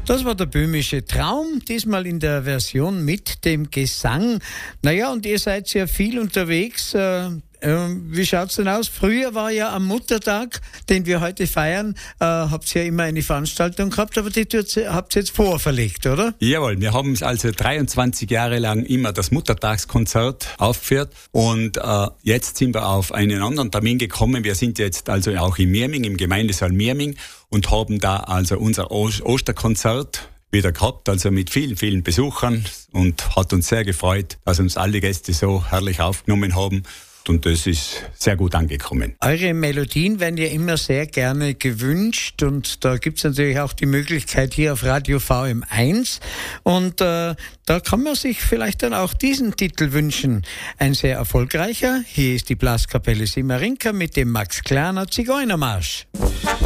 Das war der böhmische Traum, diesmal in der Version mit dem Gesang. Naja, und ihr seid sehr viel unterwegs. Wie schaut's denn aus? Früher war ja am Muttertag, den wir heute feiern, habt ihr ja immer eine Veranstaltung gehabt, aber die habt ihr jetzt vorverlegt, oder? Jawohl, wir haben also 23 Jahre lang immer das Muttertagskonzert aufgeführt und jetzt sind wir auf einen anderen Termin gekommen. Wir sind jetzt also auch in Mirming, im Gemeindesaal Mirming und haben da also unser Osterkonzert wieder gehabt, also mit vielen, vielen Besuchern, und hat uns sehr gefreut, dass uns alle Gäste so herrlich aufgenommen haben. Und das ist sehr gut angekommen. Eure Melodien werden ja immer sehr gerne gewünscht und da gibt's natürlich auch die Möglichkeit hier auf Radio VM1 und da kann man sich vielleicht dann auch diesen Titel wünschen. Ein sehr erfolgreicher. Hier ist die Blaskapelle Simarinka mit dem Max Klarner Zigeunermarsch.